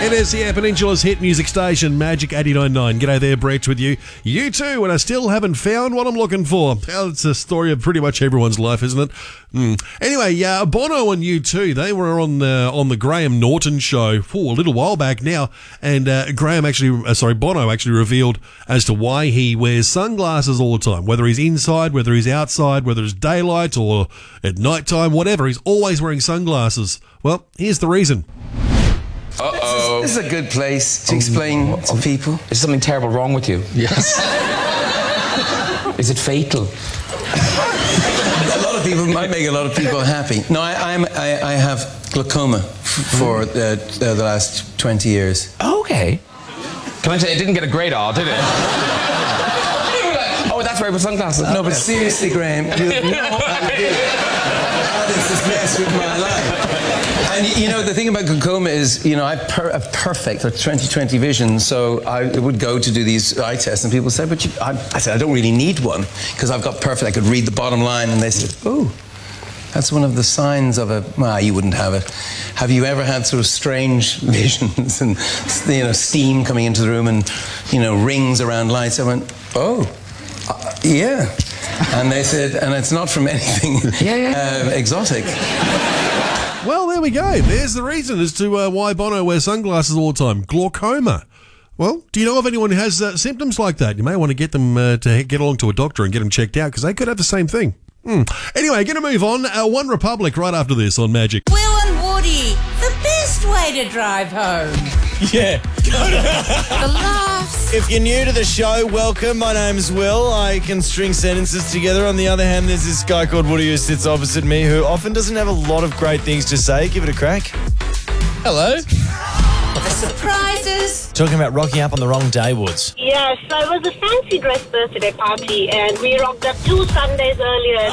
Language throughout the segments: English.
It is, yeah, Peninsula's hit music station, Magic 89.9. G'day there, Brett with you. You too, and I still haven't found what I'm looking for. Well, it's a story of pretty much everyone's life, isn't it? Anyway, Bono and U2, they were on the Graham Norton show for a little while back now, and Bono actually revealed as to why he wears sunglasses all the time. Whether he's inside, whether he's outside, whether it's daylight or at night time, whatever, he's always wearing sunglasses. Well, here's the reason. Uh-oh. This is a good place to explain to people. Is something terrible wrong with you? Yes. Is it fatal? A lot of people might make a lot of people happy. No, I have glaucoma for the last 20 years. Okay. Can I tell you, it didn't get a great R, did it? Oh, that's why I put sunglasses. No, but seriously, Graham, you have no idea how this has messed with my life. And you know, the thing about glaucoma is, you know, I have perfect or 20/20 vision, so I would go to do these eye tests, and people say, but I said, I don't really need one, because I've got perfect, I could read the bottom line, and they said, oh, that's one of the signs of a, well, you wouldn't have it. Have you ever had sort of strange visions and, you know, steam coming into the room and, you know, rings around lights? I went, oh, yeah. And they said, and it's not from anything exotic. Well, there we go. There's the reason as to why Bono wears sunglasses all the time. Glaucoma. Well, do you know of anyone who has symptoms like that? You may want to get them to get along to a doctor and get them checked out, because they could have the same thing. Anyway, going to move on. One Republic right after this on Magic. Will and Woody, the best way to drive home. Yeah. The laughs. If you're new to the show, welcome. My name's Will. I can string sentences together. On the other hand, there's this guy called Woody who sits opposite me who often doesn't have a lot of great things to say. Give it a crack. Hello. The surprises. Talking about rocking up on the wrong day, Woods. Yes, so it was a fancy dress birthday party, and we rocked up 2 Sundays earlier.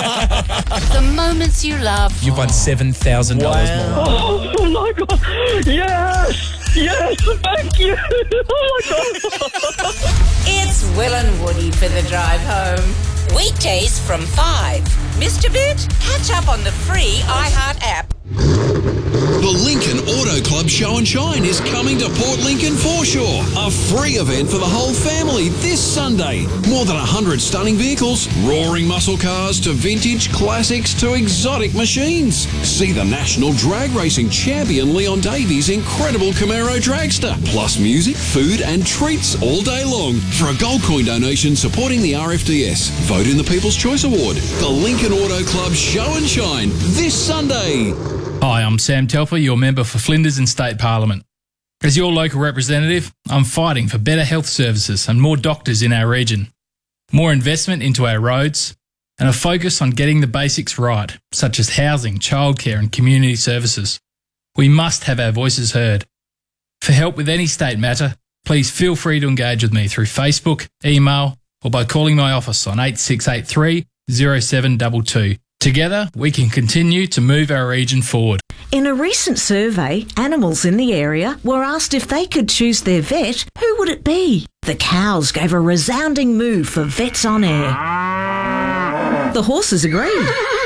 The moments you love. You've won $7,000 more. Oh my God! Yes! Yes, thank you! Oh my God! It's Will and Woody for the drive home. Weekdays from 5. Missed a bit? Catch up on the free iHeart app. The Lincoln Auto Club Show and Shine is coming to Port Lincoln Foreshore, a free event for the whole family this Sunday. More than 100 stunning vehicles, roaring muscle cars to vintage classics to exotic machines. See the national drag racing champion Leon Davies' incredible Camaro dragster, plus music, food and treats all day long. For a gold coin donation supporting the RFDS, vote in the People's Choice Award. The Lincoln Auto Club Show and Shine this Sunday. Hi, I'm Sam Telfer, your member for Flinders in State Parliament. As your local representative, I'm fighting for better health services and more doctors in our region, more investment into our roads, and a focus on getting the basics right, such as housing, childcare and community services. We must have our voices heard. For help with any state matter, please feel free to engage with me through Facebook, email, or by calling my office on 8683 0722. Together, we can continue to move our region forward. In a recent survey, animals in the area were asked if they could choose their vet, who would it be? The cows gave a resounding move for Vets on Air. The horses agreed.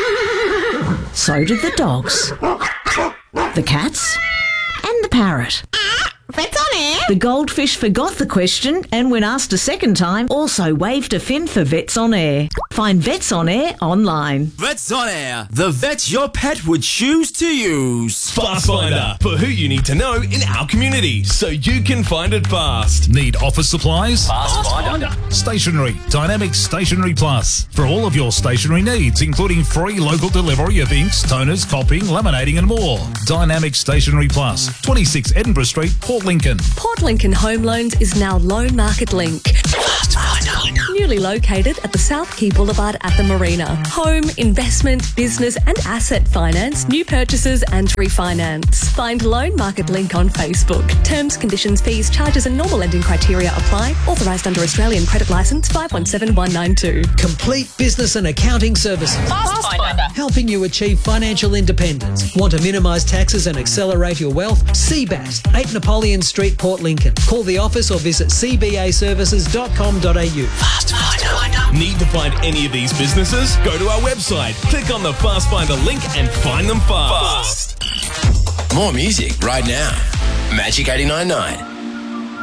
So did the dogs, the cats, and the parrot. Vets on Air. The goldfish forgot the question and when asked a second time, also waved a fin for Vets on Air. Find Vets on Air online. Vets on Air, the vet your pet would choose to use. Fast Finder, for who you need to know in our community, so you can find it fast. Need office supplies? Fast Finder. Stationery, Dynamic Stationery Plus. For all of your stationery needs, including free local delivery of inks, toners, copying, laminating and more. Dynamic Stationery Plus, 26 Edinburgh Street, Port Lincoln. Port Lincoln Home Loans is now Loan Market Link. Newly located at the South Quay Boulevard at the Marina. Home, investment, business and asset finance, new purchases and refinance. Find Loan Market Link on Facebook. Terms, conditions, fees, charges and normal lending criteria apply. Authorised under Australian Credit Licence 517192. Complete business and accounting services. Fast Finder. Helping you achieve financial independence. Want to minimise taxes and accelerate your wealth? CBAS, 8 Napoleon Street, Port Lincoln. Call the office or visit cbaservices.com.au. Fast Finder. Need to find any of these businesses? Go to our website, click on the Fast Finder link and find them fast. More music right now. Magic 89.9.